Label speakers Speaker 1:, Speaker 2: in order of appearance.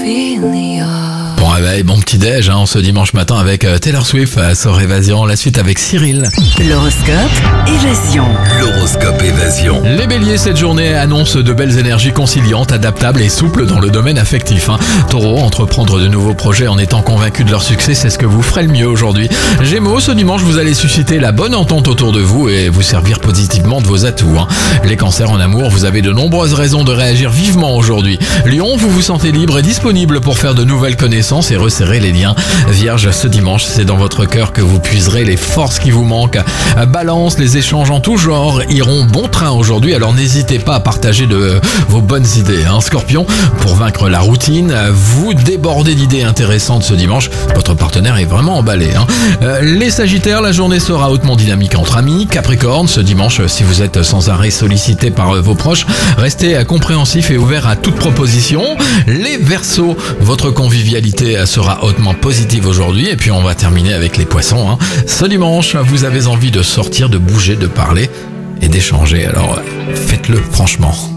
Speaker 1: Bon réveil, bon petit déj ce dimanche matin avec Taylor Swift sur Évasion, la suite avec Cyril.
Speaker 2: L'horoscope Évasion.
Speaker 3: L'horoscope Évasion.
Speaker 1: Les béliers, cette journée annonce de belles énergies conciliantes, adaptables et souples dans le domaine affectif. Taureau, entreprendre de nouveaux projets en étant convaincu de leur succès, c'est ce que vous ferez le mieux aujourd'hui. Gémeaux, ce dimanche vous allez susciter la bonne entente autour de vous et vous servir positivement de vos atouts. Les cancers en amour, vous avez de nombreuses raisons de réagir vivement aujourd'hui. Lion, vous vous sentez libre et disponible pour faire de nouvelles connaissances et resserrer les liens. Vierge, ce dimanche, c'est dans votre cœur que vous puiserez les forces qui vous manquent. Balance, les échanges en tout genre iront bon train aujourd'hui, alors n'hésitez pas à partager de vos bonnes idées. Scorpion, pour vaincre la routine, vous débordez d'idées intéressantes ce dimanche. Votre partenaire est vraiment emballé. Les Sagittaires, la journée sera hautement dynamique entre amis. Capricorne, ce dimanche, si vous êtes sans arrêt sollicité par vos proches, restez compréhensif et ouvert à toute proposition. Les Verseaux, votre convivialité sera hautement positive aujourd'hui. Et puis on va terminer avec les Poissons. Ce dimanche, vous avez envie de sortir, de bouger, de parler et d'échanger. Alors faites-le franchement.